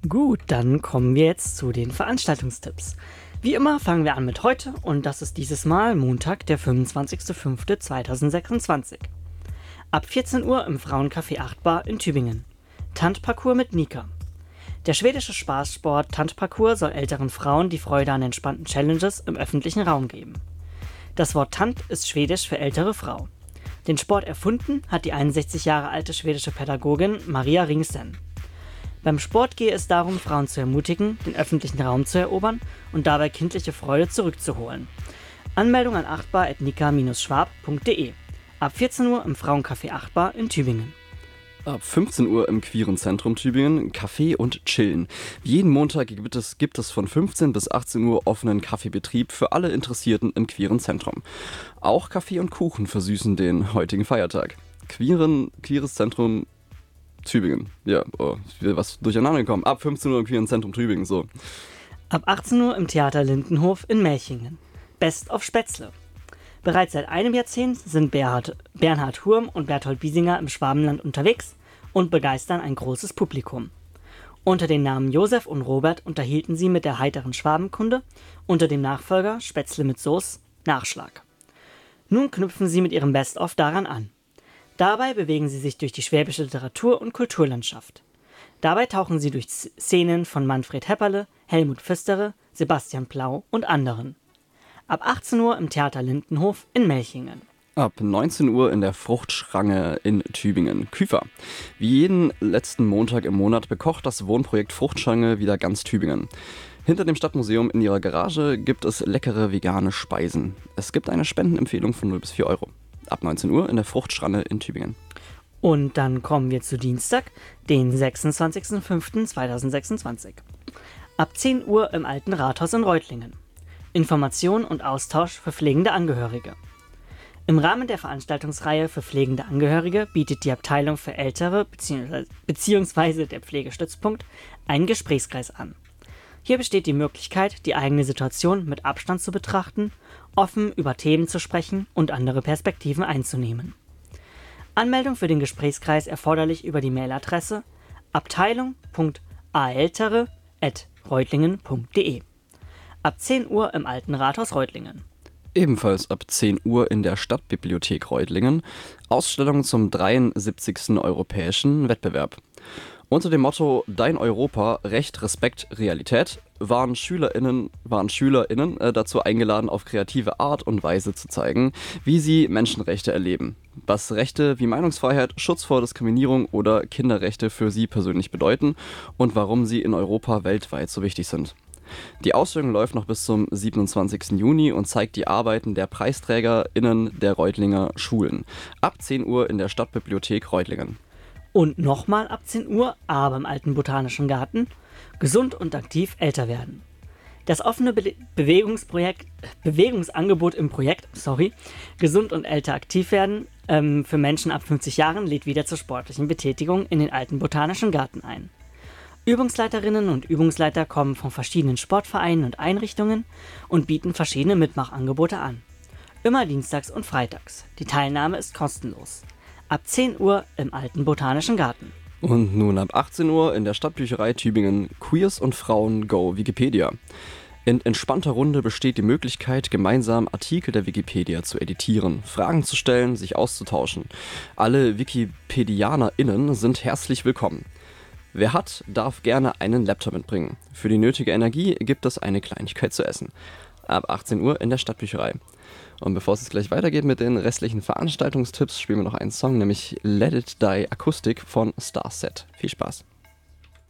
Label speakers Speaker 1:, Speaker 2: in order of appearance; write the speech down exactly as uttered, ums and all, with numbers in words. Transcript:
Speaker 1: Gut, dann kommen wir jetzt zu den Veranstaltungstipps. Wie immer fangen wir an mit heute und das ist dieses Mal Montag, der fünfundzwanzigster fünfter zweitausendsechsundzwanzig. Ab vierzehn Uhr im Frauencafé acht Bar in Tübingen. Tanzparcours mit Nika. Der schwedische Spaßsport Tanzparcours soll älteren Frauen die Freude an entspannten Challenges im öffentlichen Raum geben. Das Wort Tant ist schwedisch für ältere Frau. Den Sport erfunden hat die einundsechzig Jahre alte schwedische Pädagogin Maria Ringsen. Beim Sport gehe es darum, Frauen zu ermutigen, den öffentlichen Raum zu erobern und dabei kindliche Freude zurückzuholen. Anmeldung an acht bar at nika Bindestrich schwab Punkt de. Ab vierzehn Uhr im Frauencafé acht Bar in Tübingen.
Speaker 2: Ab fünfzehn Uhr im Queeren Zentrum Tübingen Kaffee und Chillen. Jeden Montag gibt es, gibt es von fünfzehn bis achtzehn Uhr offenen Kaffeebetrieb für alle Interessierten im Queeren Zentrum. Auch Kaffee und Kuchen versüßen den heutigen Feiertag. Queeren, Queeres Zentrum Tübingen. Ja, oh, ich will was durcheinander gekommen. Ab fünfzehn Uhr im Queeren Zentrum Tübingen, so.
Speaker 1: Ab achtzehn Uhr im Theater Lindenhof in Melchingen. Best of Spätzle. Bereits seit einem Jahrzehnt sind Bernhard, Bernhard Hurm und Berthold Biesinger im Schwabenland unterwegs und begeistern ein großes Publikum. Unter den Namen Josef und Robert unterhielten sie mit der heiteren Schwabenkunde unter dem Nachfolger Spätzle mit Soße Nachschlag. Nun knüpfen sie mit ihrem Best-of daran an. Dabei bewegen sie sich durch die schwäbische Literatur- und Kulturlandschaft. Dabei tauchen sie durch Szenen von Manfred Hepperle, Helmut Pfisterer, Sebastian Plau und anderen. Ab achtzehn Uhr im Theater Lindenhof in Melchingen.
Speaker 2: Ab neunzehn Uhr in der Fruchtschrange in Tübingen. Küfer. Wie jeden letzten Montag im Monat bekocht das Wohnprojekt Fruchtschrange wieder ganz Tübingen. Hinter dem Stadtmuseum in ihrer Garage gibt es leckere vegane Speisen. Es gibt eine Spendenempfehlung von null bis vier Euro. Ab neunzehn Uhr in der Fruchtschrange in Tübingen.
Speaker 1: Und dann kommen wir zu Dienstag, den sechsundzwanzigster fünfter zweitausendsechsundzwanzig. Ab zehn Uhr im Alten Rathaus in Reutlingen. Information und Austausch für pflegende Angehörige. Im Rahmen der Veranstaltungsreihe für pflegende Angehörige bietet die Abteilung für Ältere bzw. der Pflegestützpunkt einen Gesprächskreis an. Hier besteht die Möglichkeit, die eigene Situation mit Abstand zu betrachten, offen über Themen zu sprechen und andere Perspektiven einzunehmen. Anmeldung für den Gesprächskreis erforderlich über die Mailadresse abteilung punkt aeltere at reutlingen punkt de. Ab zehn Uhr im Alten Rathaus Reutlingen.
Speaker 2: Ebenfalls ab zehn Uhr in der Stadtbibliothek Reutlingen Ausstellung zum dreiundsiebzigsten Europäischen Wettbewerb. Unter dem Motto Dein Europa, Recht, Respekt, Realität waren SchülerInnen, waren SchülerInnen äh, dazu eingeladen, auf kreative Art und Weise zu zeigen, wie sie Menschenrechte erleben. Was Rechte wie Meinungsfreiheit, Schutz vor Diskriminierung oder Kinderrechte für sie persönlich bedeuten und warum sie in Europa weltweit so wichtig sind. Die Ausstellung läuft noch bis zum siebenundzwanzigsten Juni und zeigt die Arbeiten der PreisträgerInnen der Reutlinger Schulen. Ab zehn Uhr in der Stadtbibliothek Reutlingen.
Speaker 1: Und nochmal ab zehn Uhr, aber im Alten Botanischen Garten, gesund und aktiv älter werden. Das offene Be- Bewegungsprojekt, Bewegungsangebot im Projekt, sorry, gesund und älter aktiv werden, ähm, für Menschen ab fünfzig Jahren lädt wieder zur sportlichen Betätigung in den Alten Botanischen Garten ein. Übungsleiterinnen und Übungsleiter kommen von verschiedenen Sportvereinen und Einrichtungen und bieten verschiedene Mitmachangebote an. Immer dienstags und freitags. Die Teilnahme ist kostenlos. Ab zehn Uhr im Alten Botanischen Garten.
Speaker 2: Und nun ab achtzehn Uhr in der Stadtbücherei Tübingen Queers und Frauen Go Wikipedia. In entspannter Runde besteht die Möglichkeit, gemeinsam Artikel der Wikipedia zu editieren, Fragen zu stellen, sich auszutauschen. Alle WikipedianerInnen sind herzlich willkommen. Wer hat, darf gerne einen Laptop mitbringen. Für die nötige Energie gibt es eine Kleinigkeit zu essen. Ab achtzehn Uhr in der Stadtbücherei. Und bevor es jetzt gleich weitergeht mit den restlichen Veranstaltungstipps, spielen wir noch einen Song, nämlich Let It Die Akustik von Starset. Viel Spaß!